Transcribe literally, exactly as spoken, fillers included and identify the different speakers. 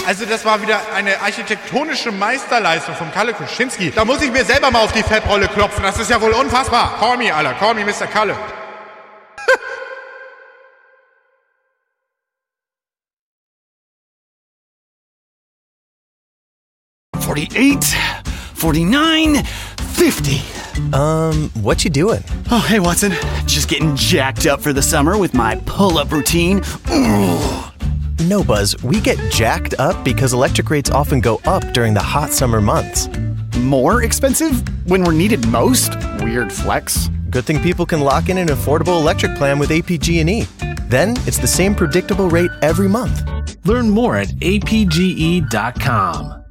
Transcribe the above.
Speaker 1: Also das war wieder eine architektonische Meisterleistung von Kalle Kuschinski. Da muss ich mir selber mal auf die Fettrolle klopfen. Das ist ja wohl unfassbar. Call me, Alter. Call me Mister Kalle.
Speaker 2: forty-eight, forty-nine, fifty.
Speaker 3: Um, what you doing?
Speaker 2: Oh, hey, Watson. Just getting jacked up for the summer with my pull-up routine. Ooh.
Speaker 3: No, Buzz, we get jacked up because electric rates often go up during the hot summer months.
Speaker 2: More expensive when we're needed most? Weird flex.
Speaker 3: Good thing people can lock in an affordable electric plan with A P G and E. Then it's the same predictable rate every month.
Speaker 4: Learn more at A P G E dot com.